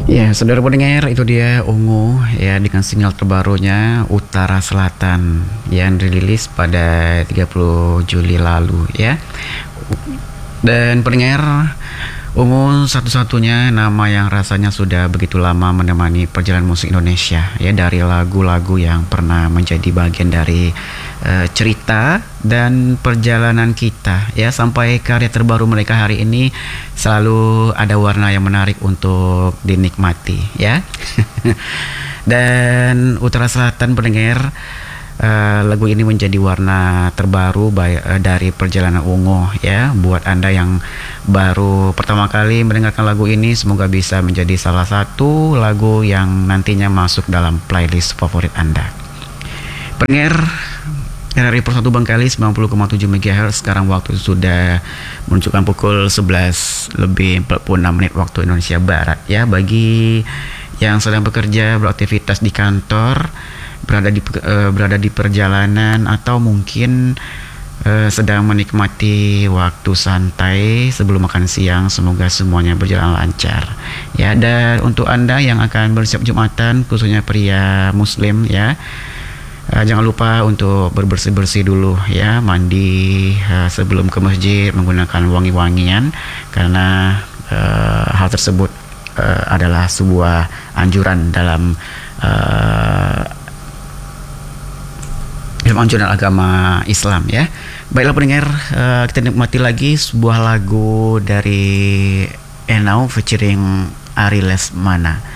Ya, saudara pendengar, itu dia Ungu ya dengan single terbarunya Utara Selatan yang dirilis pada 30 Juli lalu ya. Dan pendengar, Ungu satu-satunya nama yang rasanya sudah begitu lama menemani perjalanan musik Indonesia ya, dari lagu-lagu yang pernah menjadi bagian dari cerita dan perjalanan kita ya, sampai karya terbaru mereka hari ini selalu ada warna yang menarik untuk dinikmati ya. Dan Utara Selatan pendengar, lagu ini menjadi warna terbaru dari perjalanan Ungu ya. Buat Anda yang baru pertama kali mendengarkan lagu ini, semoga bisa menjadi salah satu lagu yang nantinya masuk dalam playlist favorit Anda. Pendengar RRI Pro 1 Bangkali 90,7 MHz. Sekarang waktu sudah menunjukkan pukul 11 lebih 46 menit waktu Indonesia Barat ya. Bagi yang sedang bekerja, beraktivitas di kantor, berada di perjalanan, atau mungkin sedang menikmati waktu santai sebelum makan siang, semoga semuanya berjalan lancar ya. Dan untuk Anda yang akan bersiap Jumatan, khususnya pria muslim ya, jangan lupa untuk berbersih-bersih dulu ya, mandi sebelum ke masjid menggunakan wangi-wangian, karena hal tersebut adalah sebuah anjuran dalam anjuran agama Islam ya. Baiklah pendengar, kita nikmati lagi sebuah lagu dari Enau featuring Ari Lesmana.